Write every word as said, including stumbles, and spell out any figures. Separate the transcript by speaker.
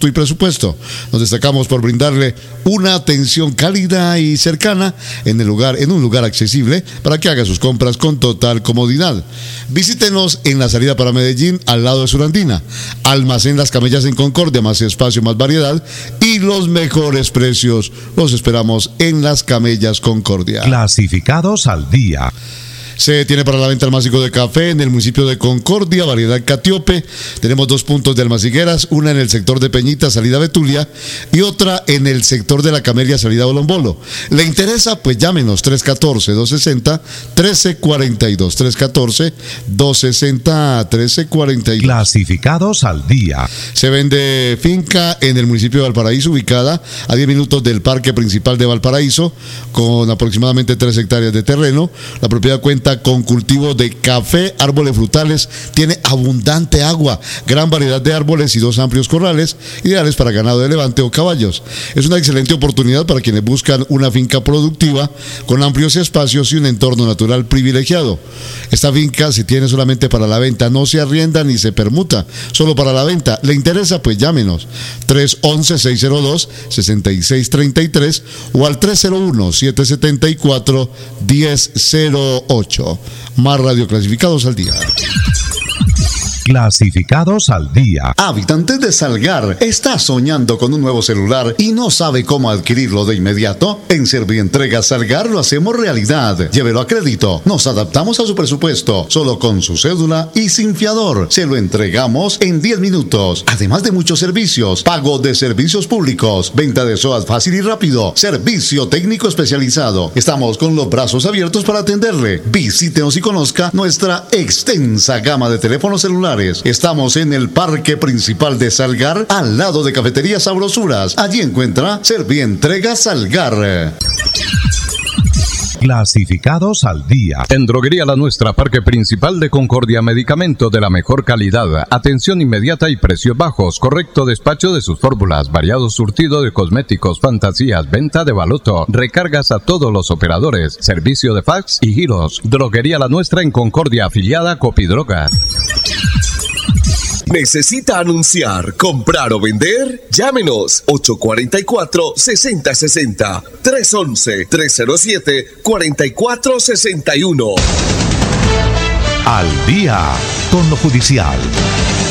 Speaker 1: gusto y presupuesto. Nos destacamos por brindarle una atención cálida y cercana en el lugar, en un lugar accesible para que haga sus compras con total comodidad. Visítenos en la salida para Medellín, al lado de Surandina. Almacén Las Camellas en Concordia, más espacio, más variedad y los mejores precios. Los esperamos en Las Camellas Concordia.
Speaker 2: Clasificados al día.
Speaker 1: Se tiene para la venta el masico de café en el municipio de Concordia, variedad Catiope. Tenemos dos puntos de almacigueras, una en el sector de Peñita, salida Betulia, y otra en el sector de La Camelia, salida Bolombolo. ¿Le interesa? Pues llámenos tres uno cuatro, dos seis cero, uno tres cuatro dos, tres uno cuatro, dos seis cero, uno tres cuatro dos.
Speaker 2: Clasificados al día.
Speaker 1: Se vende finca en el municipio de Valparaíso, ubicada a diez minutos del parque principal de Valparaíso, con aproximadamente tres hectáreas de terreno. La propiedad cuenta con cultivo de café, árboles frutales, tiene abundante agua, gran variedad de árboles y dos amplios corrales, ideales para ganado de levante o caballos. Es una excelente oportunidad para quienes buscan una finca productiva con amplios espacios y un entorno natural privilegiado. Esta finca se tiene solamente para la venta, no se arrienda ni se permuta, solo para la venta. ¿Le interesa? Pues llámenos tres uno uno, seis cero dos, seis seis tres tres o al tres cero uno, siete siete cuatro, uno cero cero ocho. Más radio clasificados al día.
Speaker 2: Clasificados al día.
Speaker 1: Habitante de Salgar, ¿está soñando con un nuevo celular y no sabe cómo adquirirlo de inmediato? En Servientrega Salgar lo hacemos realidad. Llévelo a crédito. Nos adaptamos a su presupuesto. Solo con su cédula y sin fiador. Se lo entregamos en diez minutos. Además de muchos servicios. Pago de servicios públicos. Venta de SOAT fácil y rápido. Servicio técnico especializado. Estamos con los brazos abiertos para atenderle. Visítenos y conozca nuestra extensa gama de teléfonos celulares. Estamos en el parque principal de Salgar, al lado de Cafetería Sabrosuras. Allí encuentra Servientrega Salgar.
Speaker 2: Clasificados al día.
Speaker 3: En Droguería La Nuestra, Parque Principal de Concordia, medicamento de la mejor calidad, atención inmediata y precios bajos, correcto despacho de sus fórmulas, variado surtido de cosméticos, fantasías, venta de baloto, recargas a todos los operadores, servicio de fax y giros. Droguería La Nuestra en Concordia, afiliada a Copidrogas.
Speaker 4: ¿Necesita anunciar, comprar o vender? Llámenos ocho cuatro cuatro, seis cero seis cero, tres uno uno, tres cero siete, cuatro cuatro seis uno.
Speaker 2: Al día con lo judicial.